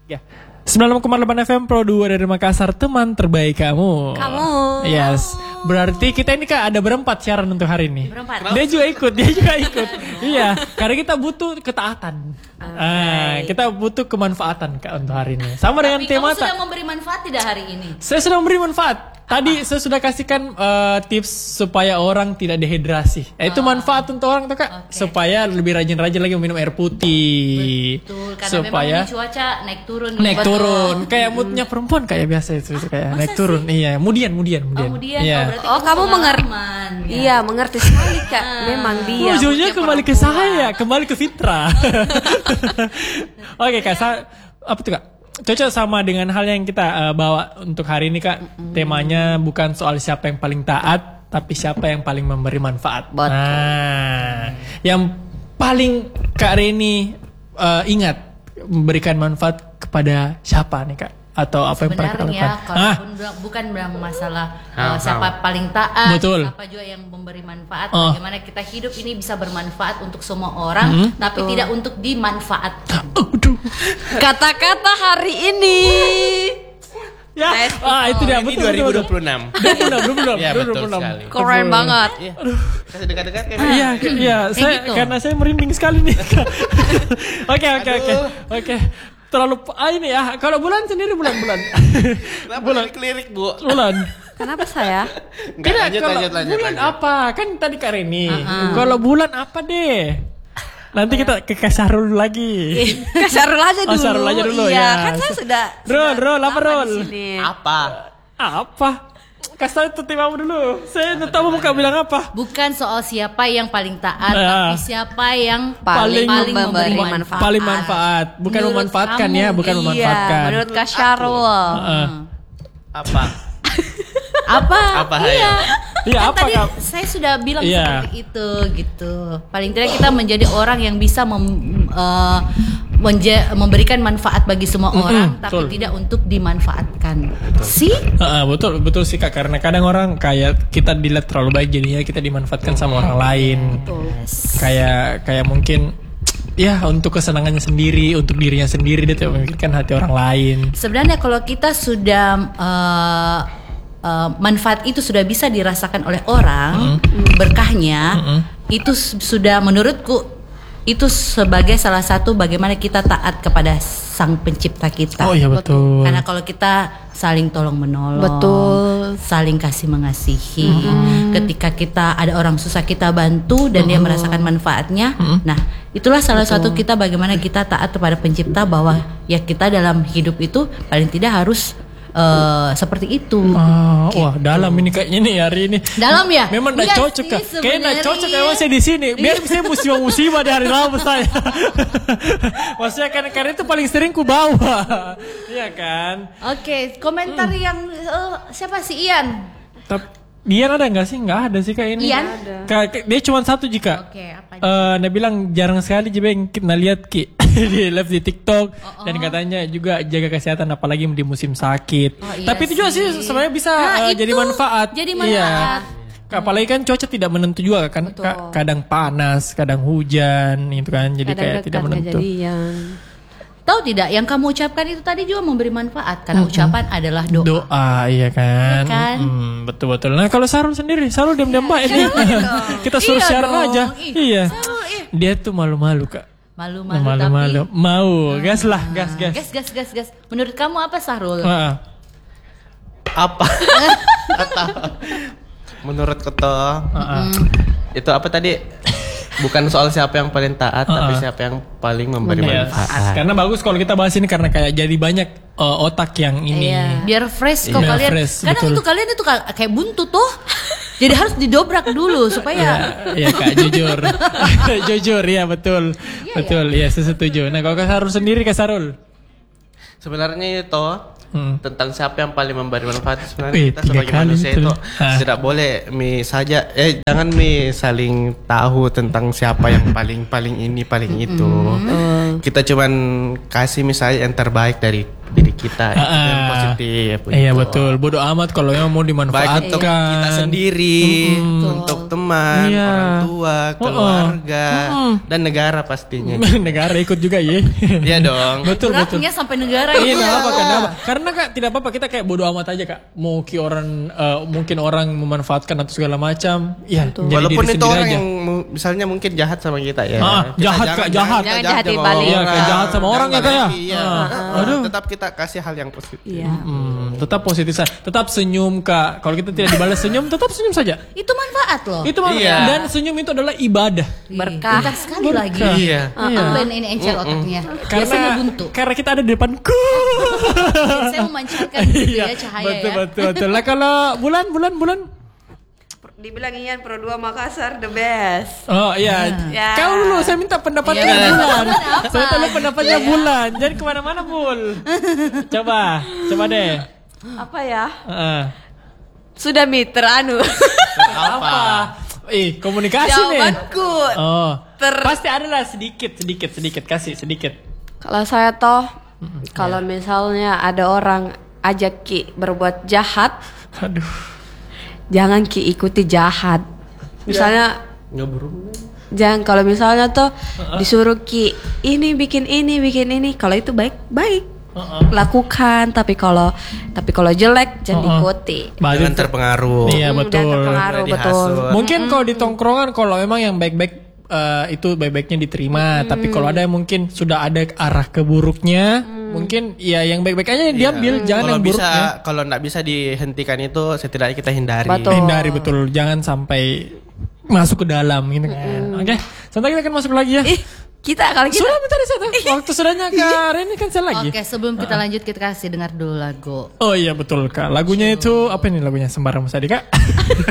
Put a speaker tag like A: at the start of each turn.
A: Ya. 96,8 FM Pro 2 dari Makassar, teman terbaik kamu. Yes. Berarti kita ini Kak ada berempat siaran untuk hari ini. Dia juga ikut. Iya, karena kita butuh ketaatan. Kita butuh kemanfaatan Kak untuk hari ini. Sama dengan tema
B: kamu sudah memberi manfaat tidak hari ini?
A: Saya sudah memberi manfaat. Tadi saya sudah kasihkan tips supaya orang tidak dehidrasi. Itu manfaat untuk orang tuh Kak. Okay. Supaya lebih rajin-rajin lagi minum air putih.
B: Betul, karena
A: supaya
B: memang ini cuaca naik turun.
A: Kayak moodnya perempuan kayak biasa itu kayak naik turun. Iya, kemudian.
B: Iya.
A: Kamu
B: mengerti.
C: Iya, mengerti sekali Kak. Memang dia.
A: Ujungnya kembali ke saya, kembali ke fitrah. Oke Kak, apa tuh Kak? Cocok sama dengan hal yang kita bawa untuk hari ini Kak. Temanya bukan soal siapa yang paling taat, tapi siapa yang paling memberi manfaat.
C: Betul.
A: Nah, yang paling Kak Reni ingat memberikan manfaat kepada siapa nih Kak? Atau apa yang pernah kita lakukan?
B: Kalau bukan masalah siapa paling taat,
A: betul.
B: Apa juga yang memberi manfaat, bagaimana kita hidup ini bisa bermanfaat untuk semua orang, tapi tidak untuk dimanfaatkan.
C: Kata-kata hari ini.
A: Ya, itu dia betul.
D: 2026.
A: Belum.
D: Ya, betul sekali.
C: Keren banget.
D: Saya dekat-dekat kayak
A: Iya, karena saya merinding sekali nih. Oke. Terlalu ini ya. Kalau bulan sendiri bulan.
D: Bulan lirik Bu.
A: Bulan.
C: Kenapa saya?
D: Lanjut.
A: Bulan apa? Kan tadi Kak Reni. Kalau bulan apa deh? Nanti kita ke Kasarul lagi.
C: Kasarul aja dulu.
A: Kasarul aja dulu
C: iya,
A: ya.
C: Kan saya sudah.
A: Roll. Apa? Kasih itu timamu dulu. Saya tidak tahu mau bilang apa.
B: Bukan soal siapa yang paling taat, tapi siapa yang
C: paling memberi manfaat.
A: Paling manfaat, bukan
B: menurut
A: memanfaatkan
B: kamu,
A: ya, bukan memanfaatkan.
C: Menurut Kak Syarul.
D: Apa?
B: Iya.
A: Iya,
B: kan
A: apa
B: tadi
A: Kak?
B: saya sudah bilang seperti itu gitu. Paling tidak kita menjadi orang yang bisa memberikan manfaat bagi semua orang, tapi tidak untuk dimanfaatkan.
A: Betul sih Kak, karena kadang orang kayak kita dilihat terlalu baik jadinya kita dimanfaatkan sama orang lain. Kayak mungkin ya untuk kesenangannya sendiri, untuk dirinya sendiri, dia tidak memikirkan hati orang lain.
B: Sebenarnya kalau kita sudah manfaat itu sudah bisa dirasakan oleh orang, berkahnya itu sudah menurutku itu sebagai salah satu bagaimana kita taat kepada Sang Pencipta kita.
A: Oh iya betul.
B: Karena kalau kita saling tolong menolong, saling kasih mengasihi, ketika kita ada orang susah kita bantu dan dia merasakan manfaatnya, nah itulah salah satu kita bagaimana kita taat kepada Pencipta, bahwa ya kita dalam hidup itu paling tidak harus seperti itu.
A: Wah, dalam ini kayaknya nih hari ini.
B: Dalam ya?
A: Memang enggak cocok Kak. Kayaknya enggak cocok kayak saya di sini. Biar saya musibah-musibah di hari Rabu saya. Maksudnya karena itu paling sering ku bawa. Iya kan?
B: Oke, komentar yang siapa sih Ian?
A: Ian ada nggak sih? Nggak ada sih Kak ini.
B: Ian?
A: Dia cuma satu jika.
B: Oke, apa
A: dia bilang jarang sekali yang kita lihat Ki di live di TikTok dan katanya juga jaga kesehatan apalagi di musim sakit.
B: Iya
A: tapi itu juga sih sebenarnya bisa jadi manfaat.
B: Jadi manfaat.
A: Iya. Apalagi kan cuaca tidak menentu juga kan. Kadang panas, kadang hujan gitu kan. Jadi kayak tidak menentu.
B: Tahu tidak, yang kamu ucapkan itu tadi juga memberi manfaat karena ucapan adalah doa.
A: Doa, iya kan.
B: Iya kan?
A: Betul. Nah kalau Sarul sendiri, Sarul diam-diam baik nih. Kita suruh siaran aja. Iya. Dia tuh malu-malu Kak.
B: Malu-malu.
A: Mau, gas lah, gas.
B: Gas. Menurut kamu apa Sarul?
D: Apa? Menurut Keto, itu apa tadi? Bukan soal siapa yang paling taat, tapi siapa yang paling memberi manfaat.
A: Karena bagus kalau kita bahas ini karena kayak jadi banyak otak yang ini.
B: Biar fresh kok kalian. Kadang itu kalian itu kayak buntu tuh. Jadi harus didobrak dulu supaya.
A: Iya Kak, jujur. Jujur ya betul. Betul, ya saya setuju. Nah kalau Kak Sarul sendiri Kak Sarul.
D: Sebenarnya itu tentang siapa yang paling memberi manfaat. Sebenarnya kita sebagai manusia itu tidak boleh jangan saling tahu tentang siapa yang paling ini paling itu. Kita cuman kasih misalnya yang terbaik dari diri diri kita. Itu yang positif.
A: Iya betul. Bodo amat kalau yang mau dimanfaatkan.
D: Baik untuk kita sendiri, untuk teman, orang tua, keluarga, dan negara pastinya.
A: Negara ikut juga ya.
D: Iya dong.
A: Betul.
B: Sampai negara.
A: Iya kenapa? Karena Kak tidak apa-apa kita kayak bodo amat aja Kak. Mau orang mungkin orang memanfaatkan atau segala macam. Iya.
D: Walaupun itu orang yang misalnya mungkin jahat sama kita ya.
A: Jahat.
C: Jangan jahat di balik.
A: Iya, kayak jahat sama orang ya Kak ya.
D: Iya. Tetap kita kasih hal yang positif.
C: Iya.
A: Tetap positif saja. Tetap senyum Kak. Kalau kita tidak dibalas senyum, tetap senyum saja.
B: Itu manfaat loh.
A: Itu manfaat.
D: Iya.
A: Dan senyum itu adalah ibadah.
C: Berkah.
B: Pintar sekali lagi.
D: Iya.
B: Ben ini encer otaknya. Biasanya buntu.
A: Karena kita ada di depanku.
B: Saya memancarkan gitu ya cahaya
A: Betul. Lah kalau bulan.
C: Dibilang Ian Pro 2 Makassar the best.
A: Oh iya.
C: Ya.
A: Kau dulu saya minta pendapatnya Bulan. Saya tahu pendapatnya Bulan. Jangan kemana-mana Bul. Coba deh.
C: Apa ya?
A: Sudah
C: meter
A: apa? Komunikasi nih.
C: Jawabanku.
A: Pasti ada lah sedikit kasih sedikit.
C: Kalau saya kalau misalnya ada orang ajak Ki berbuat jahat, jangan Ki ikuti jahat. Misalnya jangan, kalau misalnya disuruh Ki ini bikin ini, kalau itu baik lakukan, tapi kalau jelek jangan diikuti.
D: Jangan terpengaruh.
A: Iya betul.
C: Betul.
A: Mungkin kalau di tongkrongan kalau memang yang baik-baik itu baik-baiknya diterima, tapi kalau ada yang mungkin sudah ada arah ke buruknya, mungkin ya yang baik-baik aja diambil, jangan yang buruknya.
D: Kalau nggak bisa dihentikan itu setidaknya kita hindari.
A: Hindari betul, jangan sampai masuk ke dalam gitu kan. Oke, sebentar kita akan masuk lagi ya.
C: Kita
A: sudah bentar satu. Waktu sudahnya Kak Reni kan saya lagi.
B: Oke, sebelum kita lanjut kita kasih dengar dulu lagu.
A: Oh iya betul Kak. Lagunya itu apa nih lagunya? Sembarang Musadi Kak.